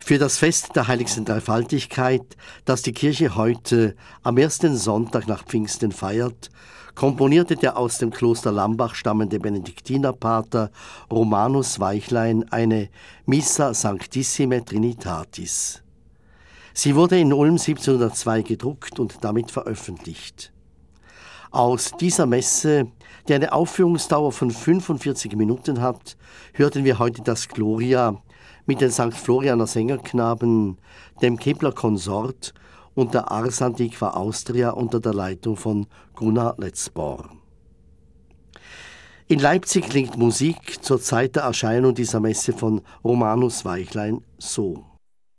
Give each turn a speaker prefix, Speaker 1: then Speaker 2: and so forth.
Speaker 1: Für das Fest der heiligsten Dreifaltigkeit, das die Kirche heute am ersten Sonntag nach Pfingsten feiert, komponierte der aus dem Kloster Lambach stammende Benediktinerpater Romanus Weichlein eine Missa Sanctissime Trinitatis. Sie wurde in Ulm 1702 gedruckt und damit veröffentlicht. Aus dieser Messe, die eine Aufführungsdauer von 45 Minuten hat, hörten wir heute das Gloria mit den St. Florianer Sängerknaben, dem Kepler Konsort und der Ars Antiqua Austria unter der Leitung von Gunnar Letzbohr. In Leipzig klingt Musik zur Zeit der Erscheinung dieser Messe von Romanus Weichlein so.